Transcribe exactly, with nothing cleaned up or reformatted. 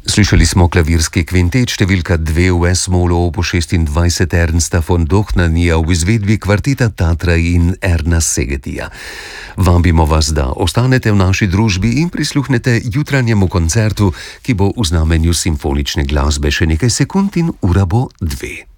Slišali smo klavirski kvintet številka dve v es-molu opus šestindvajset Ernsta von Dohnanija v izvedbi kvarteta Tatra in Erna Segedija. Vabimo vas, da ostanete v naši družbi in prisluhnete jutranjemu koncertu, ki bo v znamenju simfonične glasbe še nekaj sekund in ura bo dve.